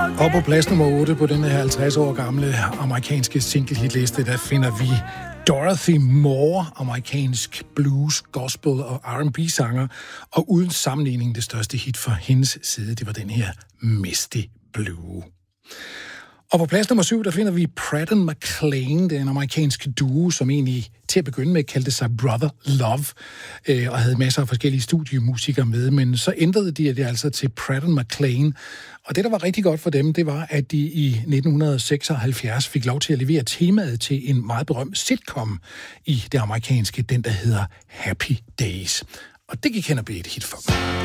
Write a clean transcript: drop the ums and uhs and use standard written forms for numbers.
Og på plads nummer 8 på den her 50 år gamle amerikanske single-hitliste, der finder vi Dorothy Moore, amerikansk blues, gospel og R&B-sanger, og uden sammenligning det største hit fra hendes side, det var den her Misty Blue. Og på plads nummer 7, der finder vi Pratt & McClain, det er en amerikansk duo, som egentlig til at begynde med kaldte sig Brother Love, og havde masser af forskellige studiemusikere med, men så ændrede de det altså til Pratt & McClain. Og det, der var rigtig godt for dem, det var, at de i 1976 fik lov til at levere temaet til en meget berømt sitcom i det amerikanske, den der hedder Happy Days. Og det gik hen og blev et hit for dem.